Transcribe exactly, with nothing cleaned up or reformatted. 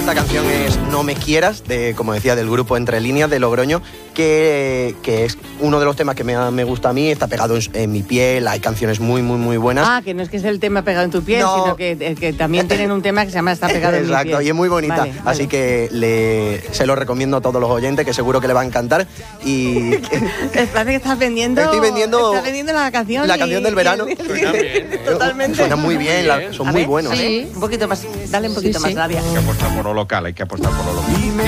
Esta canción es No me quieras, de, como decía, del grupo Entre Líneas de Logroño, que, que es uno de los temas que me, me gusta a mí, está pegado en, en mi piel, hay canciones muy, muy, muy buenas. Ah, que no es que es el tema pegado en tu piel, no. sino que, que también tienen un tema que se llama Está pegado en mi piel. Exacto, y es muy bonita, vale, vale. así que le, se lo recomiendo a todos los oyentes, que seguro que le va a encantar. Y Parece que estás vendiendo, Estoy vendiendo estás vendiendo la canción. la y, canción del verano. y, y, Suena bien, ¿eh? Totalmente. Suena muy bien, la, son A muy ver, buenos. a ver, Sí. un poquito más, dale un poquito Sí, más, sí. Nadia. Hay que apostar por lo local, hay que apostar por lo local.